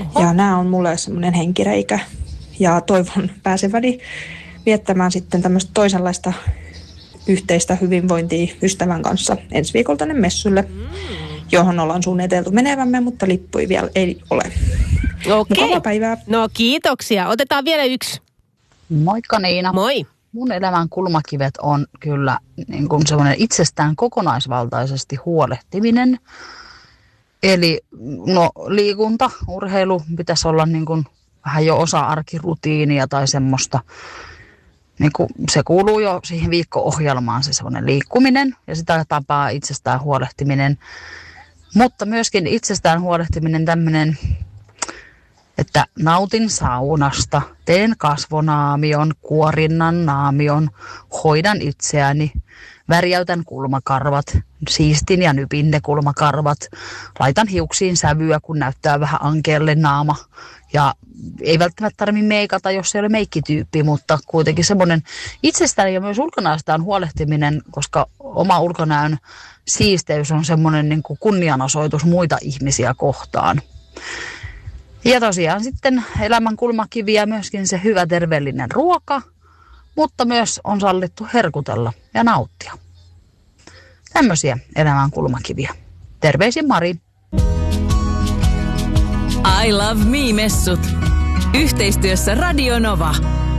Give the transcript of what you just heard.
Oho. Ja nämä on mulle semmoinen henkireikä. Ja toivon pääseväni viettämään sitten tämmöistä toisenlaista yhteistä hyvinvointia ystävän kanssa ensi viikolla tänne messulle, johon ollaan suunniteltu menevämme, mutta lippuja vielä ei ole. Okei. Mukavaa päivää. No kiitoksia. Otetaan vielä yksi. Moikka Niina. Moi. Mun elämän kulmakivet on kyllä niin kuin semmoinen itsestään kokonaisvaltaisesti huolehtiminen. Eli liikunta, urheilu pitäisi olla niin kuin vähän jo osa arkirutiinia tai semmoista. Niin kuin se kuuluu jo siihen viikko-ohjelmaan se semmoinen liikkuminen ja sitä tapaa itsestään huolehtiminen. Mutta myöskin itsestään huolehtiminen tämmöinen, että nautin saunasta, teen kasvonaamion, kuorinnan naamion, hoidan itseäni, värjäytän kulmakarvat, siistin ja nypin ne kulmakarvat, laitan hiuksiin sävyä, kun näyttää vähän ankealle naama. Ja ei välttämättä tarvitse meikata, jos ei ole meikkityyppi, mutta kuitenkin semmoinen itsestään ja myös ulkonäöstään huolehtiminen, koska oma ulkonäön siisteys on semmoinen niin kuin kunnianosoitus muita ihmisiä kohtaan. Ja tosiaan sitten elämän kulmakiviä myöskin se hyvä terveellinen ruoka, mutta myös on sallittu herkutella ja nauttia. Tämmöisiä elämän kulmakiviä. Terveisin Mari. I Love Me -messut. Yhteistyössä Radio Nova.